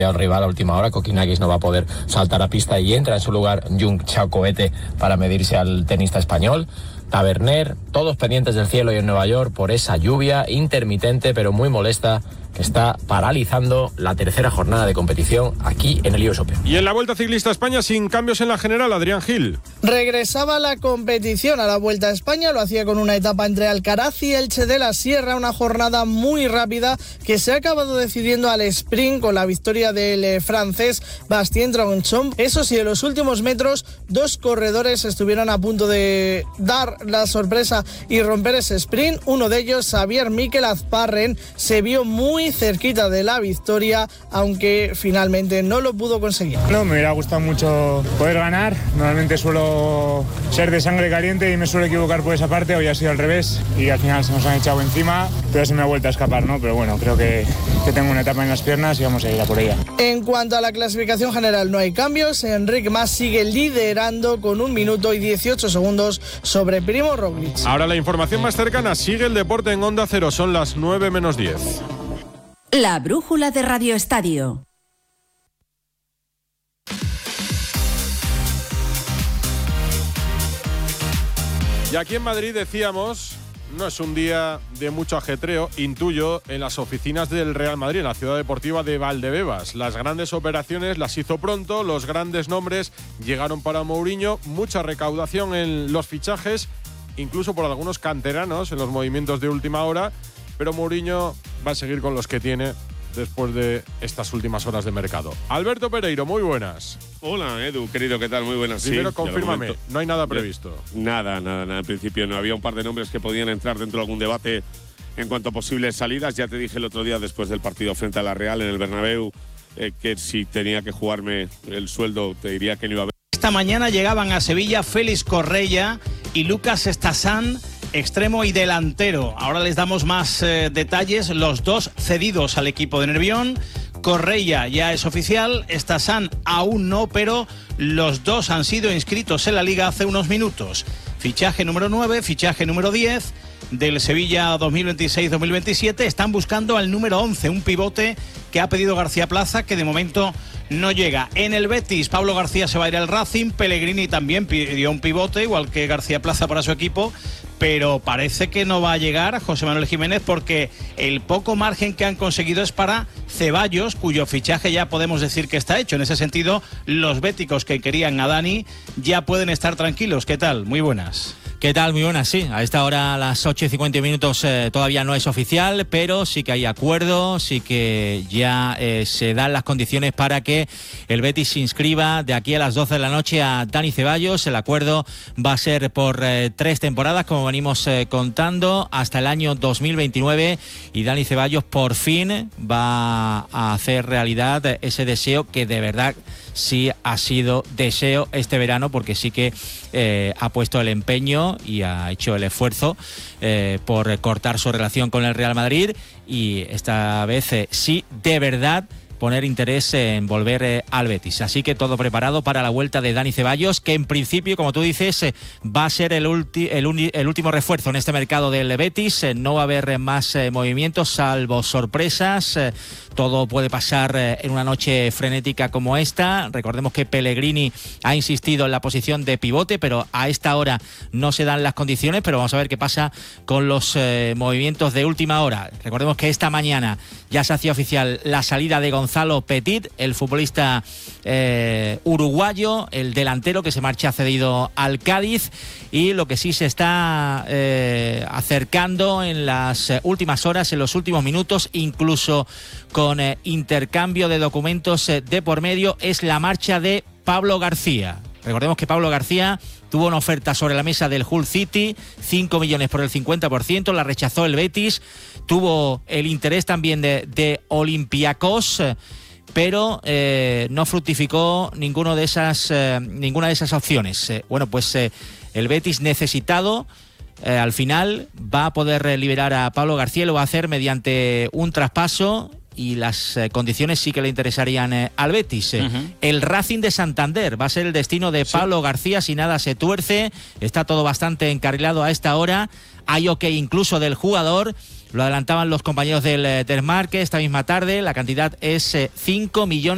al rival a última hora. Kokinakis no va a poder saltar a pista y entra en su lugar Jung Chacoete para medirse al tenista español. Taverner, todos pendientes del cielo y en Nueva York por esa lluvia intermitente pero muy molesta que está paralizando la tercera jornada de competición aquí en el US Open. Y en la Vuelta Ciclista a España, sin cambios en la general, Adrián Gil. Regresaba la competición a la Vuelta a España, lo hacía con una etapa entre Alcaraz y Elche de la Sierra, una jornada muy rápida que se ha acabado decidiendo al sprint con la victoria del francés Bastien Tronchon. Eso sí, en los últimos metros, dos corredores estuvieron a punto de dar la sorpresa y romper ese sprint. Uno de ellos, Xavier Mikel Azparren, se vio muy cerquita de la victoria, aunque finalmente no lo pudo conseguir. No, me hubiera gustado mucho poder ganar. Normalmente suelo ser de sangre caliente y me suelo equivocar por esa parte. Hoy ha sido al revés y al final se nos han echado encima, pero se me ha vuelto a escapar, ¿no? Pero bueno, creo que tengo una etapa en las piernas y vamos a ir a por ella. En cuanto a la clasificación general, no hay cambios. Enric Mas sigue liderando con 1 minuto y 18 segundos sobre Primo Roglic. Ahora la información más cercana. Sigue el deporte en Onda Cero. Son las 9 menos 10. La brújula de Radio Estadio. Y aquí en Madrid decíamos, no es un día de mucho ajetreo, intuyo, en las oficinas del Real Madrid, en la ciudad deportiva de Valdebebas. Las grandes operaciones las hizo pronto, los grandes nombres llegaron para Mourinho, mucha recaudación en los fichajes, incluso por algunos canteranos en los movimientos de última hora, pero Mourinho va a seguir con los que tiene después de estas últimas horas de mercado. Alberto Pereiro, muy buenas. Hola, Edu, querido, ¿qué tal? Muy buenas. Primero, sí, confírmame, no hay nada previsto. Nada. En principio no. Había un par de nombres que podían entrar dentro de algún debate en cuanto a posibles salidas. Ya te dije el otro día, después del partido frente a la Real en el Bernabéu, que si tenía que jugarme el sueldo, te diría que no iba a haber. Esta mañana llegaban a Sevilla Félix Correia y Lucas Stassan, extremo y delantero. Ahora les damos más detalles. Los dos cedidos al equipo de Nervión. Correia ya es oficial, Stassan aún no, pero los dos han sido inscritos en la Liga hace unos minutos. Fichaje número 9, fichaje número 10 del Sevilla 2026-2027. Están buscando al número 11, un pivote que ha pedido García Plaza, que de momento no llega. En el Betis, Pablo García se va a ir al Racing. Pellegrini también pidió un pivote, igual que García Plaza para su equipo, pero parece que no va a llegar José Manuel Jiménez porque el poco margen que han conseguido es para Ceballos, cuyo fichaje ya podemos decir que está hecho. En ese sentido, los béticos que querían a Dani ya pueden estar tranquilos. ¿Qué tal? Muy buenas. ¿Qué tal? Muy buenas, sí. A esta hora, a las 8:50 todavía no es oficial, pero sí que hay acuerdo, sí que ya se dan las condiciones para que el Betis se inscriba de aquí a las 12 de la noche a Dani Ceballos. El acuerdo va a ser por 3 temporadas, como venimos contando, hasta el año 2029, y Dani Ceballos por fin va a hacer realidad ese deseo que de verdad sí ha sido deseo este verano, porque sí que ha puesto el empeño y ha hecho el esfuerzo por cortar su relación con el Real Madrid, y esta vez sí, de verdad, poner interés en volver al Betis. Así que todo preparado para la vuelta de Dani Ceballos, que en principio, como tú dices, va a ser el último refuerzo en este mercado del Betis. No va a haber más movimientos, salvo sorpresas. Todo puede pasar en una noche frenética como esta. Recordemos que Pellegrini ha insistido en la posición de pivote, pero a esta hora no se dan las condiciones. Pero vamos a ver qué pasa con los movimientos de última hora. Recordemos que esta mañana ya se hacía oficial la salida de Gonzalo Petit, el futbolista uruguayo, el delantero que se marcha cedido al Cádiz, y lo que sí se está acercando en las últimas horas, en los últimos minutos, incluso con intercambio de documentos de por medio, es la marcha de Pablo García. Recordemos que Pablo García tuvo una oferta sobre la mesa del Hull City, 5 millones por el 50%, la rechazó el Betis, tuvo el interés también de Olympiacos, pero no fructificó ninguna de esas opciones. Bueno, pues el Betis necesitado al final va a poder liberar a Pablo García, lo va a hacer mediante un traspaso, y las condiciones sí que le interesarían al Betis. El Racing de Santander va a ser el destino de Pablo García si nada se tuerce. Está todo bastante encarrilado a esta hora. Hay ok incluso del jugador. Lo adelantaban los compañeros del Marque esta misma tarde. La cantidad es 5 millones.